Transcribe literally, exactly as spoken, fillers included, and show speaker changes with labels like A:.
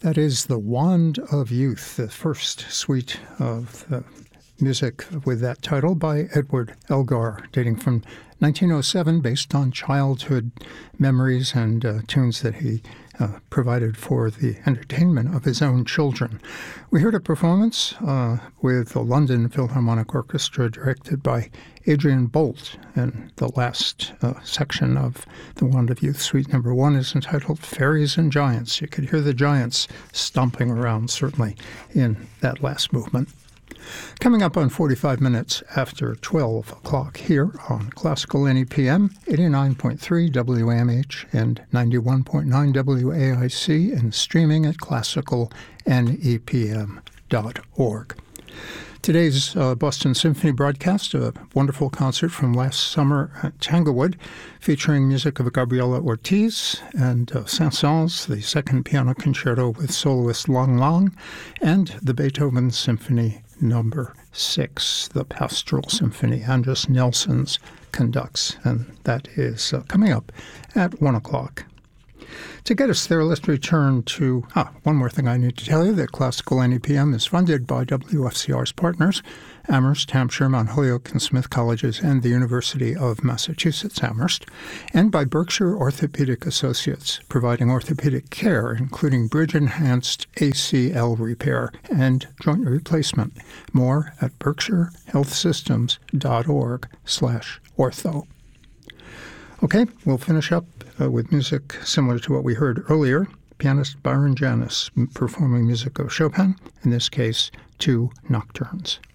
A: That is The Wand of Youth, the first suite of the music with that title by Edward Elgar, dating from nineteen oh seven, based on childhood memories and uh, tunes that he uh, provided for the entertainment of his own children. We heard a performance uh, with the London Philharmonic Orchestra, directed by Adrian Bolt, and the last uh, section of The Wand of Youth, Suite Number One, is entitled Fairies and Giants. You could hear the giants stomping around, certainly, in that last movement. Coming up on forty-five minutes after twelve o'clock here on Classical N E P M, eighty-nine point three W A M H and ninety-one point nine W A I C, and streaming at classical N E P M dot org. Today's uh, Boston Symphony broadcast, a wonderful concert from last summer at Tanglewood, featuring music of Gabriela Ortiz and uh, Saint-Saëns, the second piano concerto with soloist Lang Lang, and the Beethoven Symphony Number Six, the Pastoral Symphony. Andras Nelsons conducts, and that is uh, coming up at one o'clock. To get us there, let's return to, ah, one more thing I need to tell you, that Classical N E P M is funded by W F C R's partners, Amherst, Hampshire, Mount Holyoke, and Smith Colleges, and the University of Massachusetts Amherst, and by Berkshire Orthopedic Associates, providing orthopedic care, including bridge-enhanced A C L repair and joint replacement. More at berkshire health systems dot org slash ortho. Okay, we'll finish up uh, with music similar to what we heard earlier. Pianist Byron Janis performing music of Chopin, in this case, two nocturnes.